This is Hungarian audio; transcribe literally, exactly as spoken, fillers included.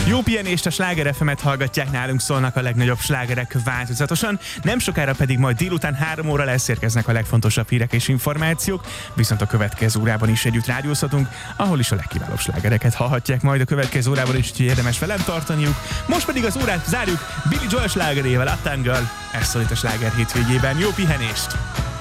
Jó pihenést, a Sláger ef emet hallgatják, nálunk szólnak a legnagyobb slágerek változatosan, nem sokára pedig majd délután három óra lesz, érkeznek a legfontosabb hírek és információk, viszont a következő órában is együtt rádiózhatunk, ahol is a legkiválóbb slágereket hallhatják majd a következő órában is, úgyhogy érdemes velem tartaniuk. Most pedig az órát zárjuk Billy Joel slágerével, Uptown Girl, ez szól itt a Sláger hétvégében. Jó pihenést!